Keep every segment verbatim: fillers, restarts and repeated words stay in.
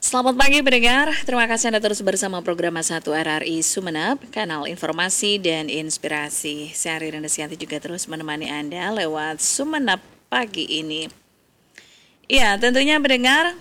Selamat pagi pendengar, terima kasih Anda terus bersama program satu R R I Sumeneb, kanal informasi dan inspirasi. Saya Rina Desianti juga terus menemani Anda lewat Sumeneb pagi ini. Ya, tentunya pendengar,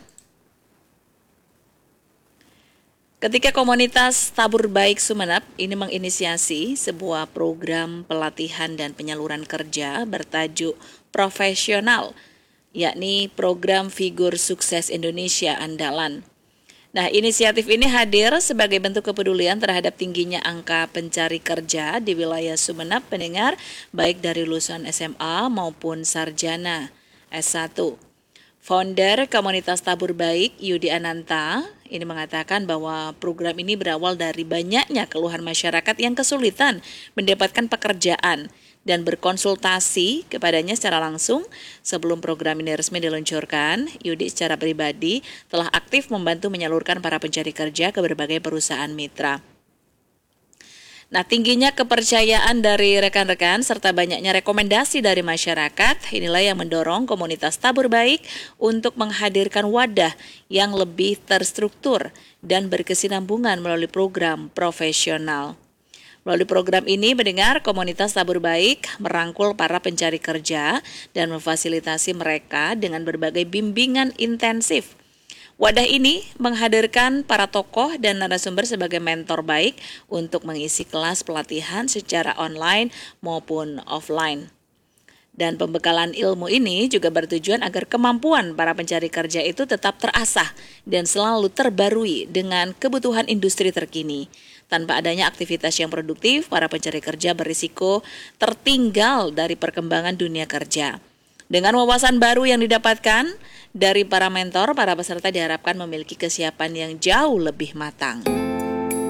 ketika komunitas Tabur Baik Sumeneb ini menginisiasi sebuah program pelatihan dan penyaluran kerja bertajuk profesional, yakni program Figur Sukses Indonesia Andalan. Nah, inisiatif ini hadir sebagai bentuk kepedulian terhadap tingginya angka pencari kerja di wilayah Sumeneb pendengar, baik dari lulusan S M A maupun sarjana S satu. Founder komunitas Tabur Baik, Yudi Ananta, ini mengatakan bahwa program ini berawal dari banyaknya keluhan masyarakat yang kesulitan mendapatkan pekerjaan dan berkonsultasi kepadanya secara langsung. Sebelum program ini resmi diluncurkan, Yudi secara pribadi telah aktif membantu menyalurkan para pencari kerja ke berbagai perusahaan mitra. Nah, tingginya kepercayaan dari rekan-rekan serta banyaknya rekomendasi dari masyarakat, inilah yang mendorong komunitas Tabur Baik untuk menghadirkan wadah yang lebih terstruktur dan berkesinambungan melalui program profesional. Melalui program ini, mendengar komunitas Tabur Baik merangkul para pencari kerja dan memfasilitasi mereka dengan berbagai bimbingan intensif. Wadah ini menghadirkan para tokoh dan narasumber sebagai mentor baik untuk mengisi kelas pelatihan secara online maupun offline. Dan pembekalan ilmu ini juga bertujuan agar kemampuan para pencari kerja itu tetap terasah dan selalu terbarui dengan kebutuhan industri terkini. Tanpa adanya aktivitas yang produktif, para pencari kerja berisiko tertinggal dari perkembangan dunia kerja. Dengan wawasan baru yang didapatkan dari para mentor, para peserta diharapkan memiliki kesiapan yang jauh lebih matang.